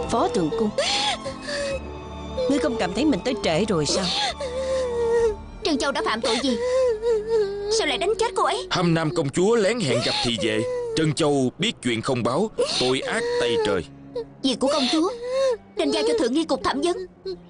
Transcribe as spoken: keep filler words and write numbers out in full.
Phó Thượng Cung, ngươi không cảm thấy mình tới trễ rồi sao? Trân Châu đã phạm tội gì? Sao lại đánh chết cô ấy? Hâm Nam công chúa lén hẹn gặp thị vệ. Trân Châu biết chuyện không báo, tội ác tày trời. Việc của công chúa nên giao cho thượng nghi cục thẩm vấn.